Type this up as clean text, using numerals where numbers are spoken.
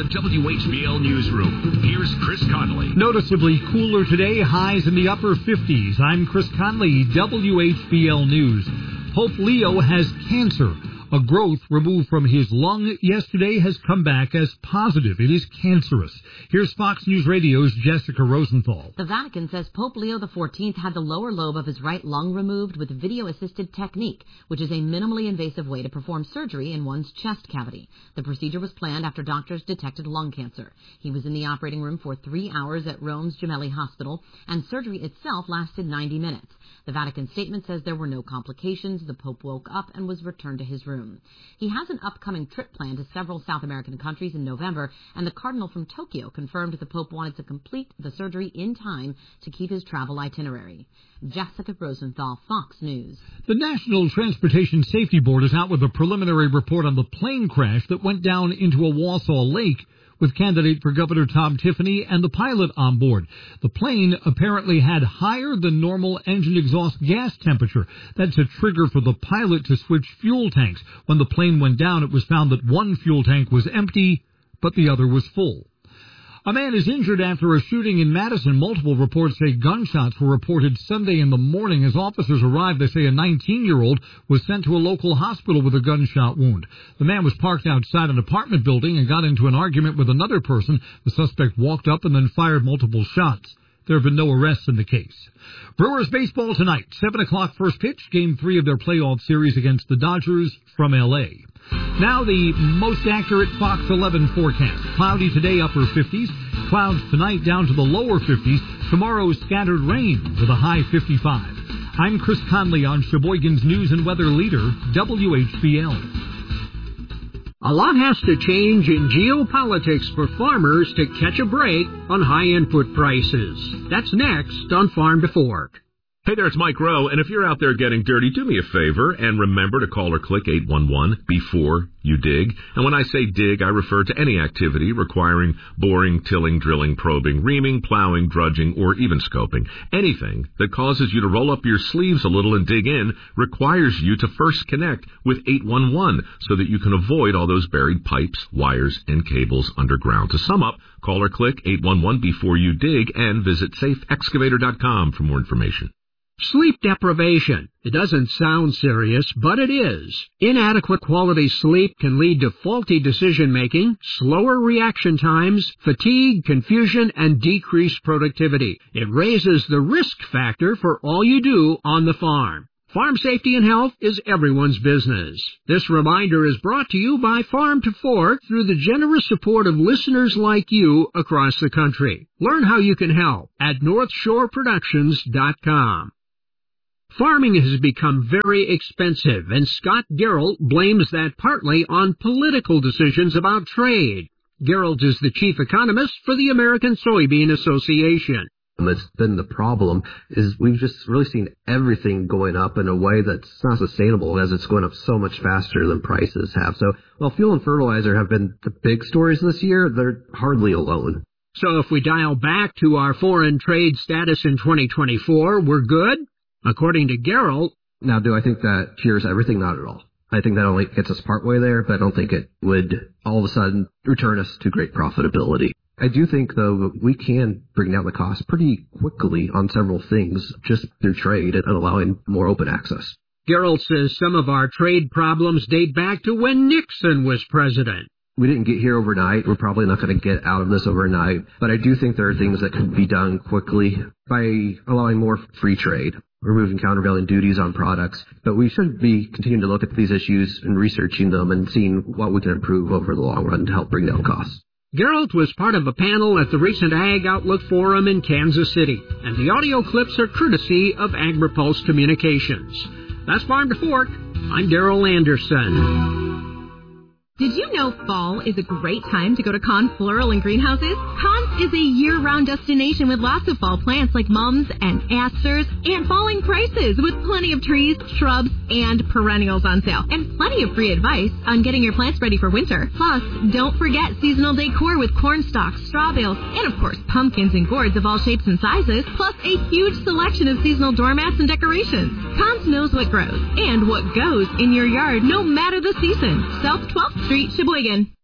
WHBL Newsroom. Here's Chris Conley. Noticeably cooler today, highs in the upper 50s. I'm Chris Conley, WHBL News. Pope Leo has cancer. A growth removed from his lung yesterday has come back as positive. It is cancerous. Here's Fox News Radio's Jessica Rosenthal. The Vatican says Pope Leo XIV had the lower lobe of his right lung removed with video-assisted technique, which is a minimally invasive way to perform surgery in one's chest cavity. The procedure was planned after doctors detected lung cancer. He was in the operating room for 3 hours at Rome's Gemelli Hospital, and surgery itself lasted 90 minutes. The Vatican statement says there were no complications. The Pope woke up and was returned to his room. He has an upcoming trip planned to several South American countries in November, and the Cardinal from Tokyo confirmed the Pope wanted to complete the surgery in time to keep his travel itinerary. Jessica Rosenthal, Fox News. The National Transportation Safety Board is out with a preliminary report on the plane crash that went down into a Wausau lake, with candidate for Governor Tom Tiffany and the pilot on board. The plane apparently had higher than normal engine exhaust gas temperature. That's a trigger for the pilot to switch fuel tanks. When the plane went down, it was found that one fuel tank was empty, but the other was full. A man is injured after a shooting in Madison. Multiple reports say gunshots were reported Sunday in the morning. As officers arrived, they say a 19-year-old was sent to a local hospital with a gunshot wound. The man was parked outside an apartment building and got into an argument with another person. The suspect walked up and then fired multiple shots. There have been no arrests in the case. Brewers baseball tonight, 7 o'clock first pitch, Game 3 of their playoff series against the Dodgers from L.A. Now the most accurate Fox 11 forecast. Cloudy today, upper 50s. Clouds tonight down to the lower 50s. Tomorrow, scattered rain with a high 55. I'm Chris Conley on Sheboygan's News and Weather Leader, WHBL. A lot has to change in geopolitics for farmers to catch a break on high input prices. That's next on Farm to Fork. Hey there, it's Mike Rowe, and if you're out there getting dirty, do me a favor and remember to call or click 811 before you dig. And when I say dig, I refer to any activity requiring boring, tilling, drilling, probing, reaming, plowing, drudging, or even scoping. Anything that causes you to roll up your sleeves a little and dig in requires you to first connect with 811 so that you can avoid all those buried pipes, wires, and cables underground. To sum up, call or click 811 before you dig and visit safeexcavator.com for more information. Sleep deprivation. It doesn't sound serious, but it is. Inadequate quality sleep can lead to faulty decision-making, slower reaction times, fatigue, confusion, and decreased productivity. It raises the risk factor for all you do on the farm. Farm safety and health is everyone's business. This reminder is brought to you by Farm to Fork through the generous support of listeners like you across the country. Learn how you can help at NorthshoreProductions.com. Farming has become very expensive, and Scott Gerald blames that partly on political decisions about trade. Gerald is the chief economist for the American Soybean Association. That's been the problem, is we've just really seen everything going up in a way that's not sustainable as it's going up so much faster than prices have. So while fuel and fertilizer have been the big stories this year, they're hardly alone. So if we dial back to our foreign trade status in 2024, we're good? According to Gerald. Now, do I think that cures everything? Not at all. I think that only gets us partway there, but I don't think it would all of a sudden return us to great profitability. I do think, though, we can bring down the cost pretty quickly on several things just through trade and allowing more open access. Gerald says some of our trade problems date back to when Nixon was president. We didn't get here overnight. We're probably not going to get out of this overnight. But I do think there are things that can be done quickly by allowing more free trade, removing countervailing duties on products. But we should be continuing to look at these issues and researching them and seeing what we can improve over the long run to help bring down costs. Gerald was part of a panel at the recent Ag Outlook Forum in Kansas City, and the audio clips are courtesy of AgriPulse Communications. That's Farm to Fork. I'm Darrell Anderson. Did you know fall is a great time to go to Kahn Floral and Greenhouses? Kahn's is a year-round destination with lots of fall plants like mums and asters and falling prices with plenty of trees, shrubs, and perennials on sale. And plenty of free advice on getting your plants ready for winter. Plus, don't forget seasonal decor with corn stalks, straw bales, and of course pumpkins and gourds of all shapes and sizes, plus a huge selection of seasonal doormats and decorations. Kahn's knows what grows and what goes in your yard no matter the season. South 12th Street, Sheboygan.